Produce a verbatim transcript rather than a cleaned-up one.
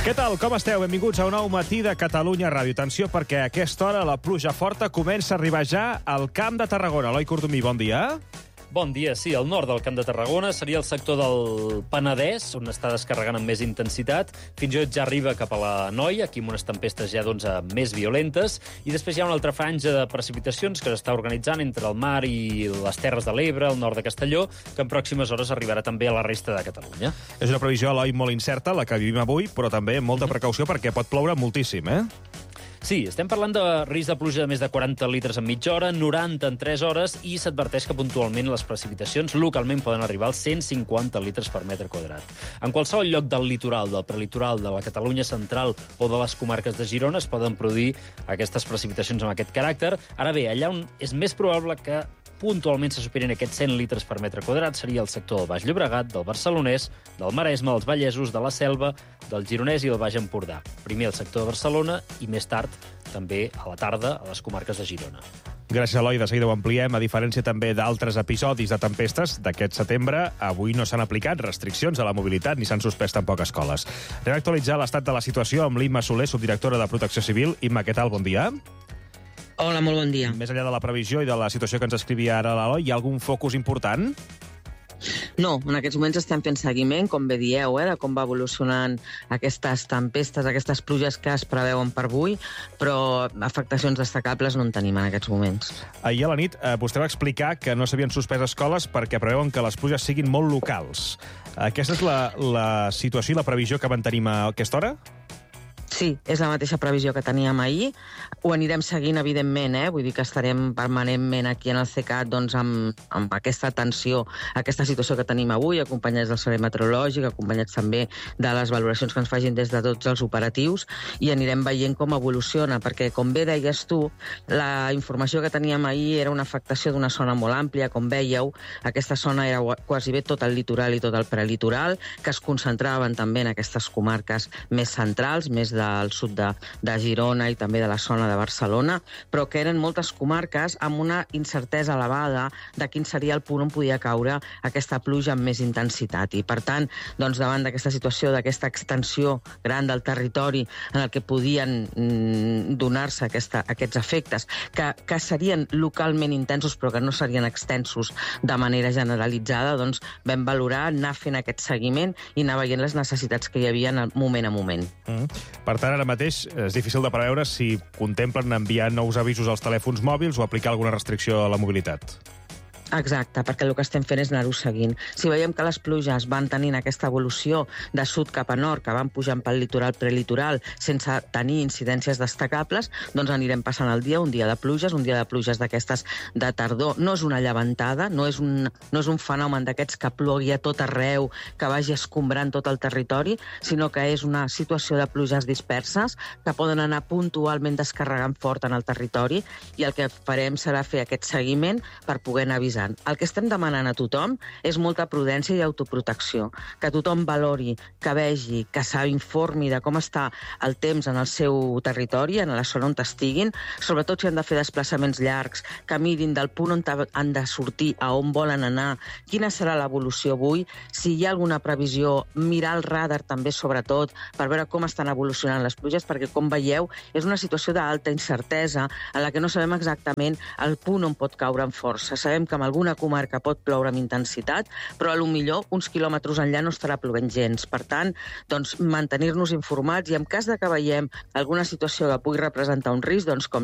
Què tal, com esteu? Benvinguts a un nou matí de Catalunya Ràdio. Atenció, perquè a aquesta hora la pluja forta comença a arribar ja al Camp de Tarragona. Eloi Cordomí, bon dia. Bon dia, sí. El nord del Camp de Tarragona seria el sector del Penedès, on està descarregant amb més intensitat. Fins i tot ja arriba cap a la Noia, aquí amb unes tempestes ja doncs, més violentes. I després hi ha una altra franja de precipitacions que s'està organitzant entre el mar i les Terres de l'Ebre, el nord de Castelló, que en pròximes hores arribarà també a la resta de Catalunya. És una previsió, Eloi, molt incerta, la que vivim avui, però també amb molta precaució perquè pot ploure moltíssim, eh? Sí, estem parlant de risc de pluja de més de quaranta litres en mitja hora, noranta en tres hores, i s'adverteix que puntualment les precipitacions localment poden arribar als cent cinquanta litres per metre quadrat. En qualsevol lloc del litoral, del prelitoral, de la Catalunya central o de les comarques de Girona es poden produir aquestes precipitacions amb aquest caràcter. Ara bé, allà on és més probable que puntualment se superin aquests cent litres per metre quadrat seria el sector del Baix Llobregat, del Barcelonès, del Maresme, dels Vallesos, de la Selva, del Gironès i del Baix Empordà. Primer el sector de Barcelona i més tard també a la tarda a les comarques de Girona. Gràcies, Eloi. De seguida ho ampliem. A diferència també d'altres episodis de tempestes d'aquest setembre, avui no s'han aplicat restriccions a la mobilitat ni s'han suspès tampoc escoles. Anem a actualitzar l'estat de la situació amb l'Imma Soler, subdirectora de Protecció Civil. Imma, què tal? Bon dia. Hola, molt bon dia. Més enllà de la previsió i de la situació que ens escrivia ara l'Eloi, hi ha algun focus important? No, en aquests moments estem fent seguiment, com bé dieu, eh, de com va evolucionant aquestes tempestes, aquestes pluges que es preveuen per avui, però afectacions destacables no en tenim en aquests moments. Ahir a la nit eh, vostè va explicar que no s'havien suspès escoles perquè preveuen que les pluges siguin molt locals. Aquesta és la, la situació i la previsió que mantenim a aquesta hora? Sí, és la mateixa previsió que teníem ahir. Ho anirem seguint, evidentment, eh? Vull dir que estarem permanentment aquí en el CECAT doncs, amb, amb aquesta atenció, aquesta situació que tenim avui, acompanyats del Servei Meteorològic, acompanyats també de les valoracions que ens facin des de tots els operatius, i anirem veient com evoluciona, perquè, com bé deies tu, la informació que teníem ahir era una afectació d'una zona molt àmplia, com veieu, aquesta zona era quasi bé tot el litoral i tot el prelitoral, que es concentraven també en aquestes comarques més centrals, més del sud de, de Girona i també de la zona de Barcelona, però que eren moltes comarques amb una incertesa elevada de quin seria el punt on podia caure aquesta pluja amb més intensitat. I, per tant, doncs, davant d'aquesta situació, d'aquesta extensió gran del territori en el que podien mm, donar-se aquesta, aquests efectes, que, que serien localment intensos però que no serien extensos de manera generalitzada, doncs vam valorar anar fent aquest seguiment i anar veient les necessitats que hi havia en el moment a moment. Mm. Per tant, ara mateix és difícil de preveure si contemplen enviar nous avisos als telèfons mòbils o aplicar alguna restricció a la mobilitat. Exacte, perquè el que estem fent és anar-ho seguint. Si veiem que les pluges van tenint aquesta evolució de sud cap a nord, que van pujant pel litoral prelitoral sense tenir incidències destacables, doncs anirem passant el dia, un dia de pluges, un dia de pluges d'aquestes de tardor. No és una llevantada, no és un, no és un fenomen d'aquests que plogui a tot arreu, que vagi escombrant tot el territori, sinó que és una situació de pluges disperses que poden anar puntualment descarregant fort en el territori, i el que farem serà fer aquest seguiment per poder anar avisant. El que estem demanant a tothom és molta prudència i autoprotecció, que tothom valori, que vegi, que s'informi de com està el temps en el seu territori, en la zona on estiguin, sobretot si han de fer desplaçaments llargs, que mirin del punt on han de sortir, a on volen anar, quina serà l'evolució avui, si hi ha alguna previsió, mirar el radar també sobretot, per veure com estan evolucionant les pluges, perquè com veieu és una situació d'alta incertesa en la que no sabem exactament el punt on pot caure amb força. Sabem que en alguna comarca pot ploure amb intensitat, però a lo millor uns quilòmetres enllà no estarà plovent gens. Per tant, doncs, mantenir-nos informats, i en cas de que veiem alguna situació que pugui representar un risc, doncs, com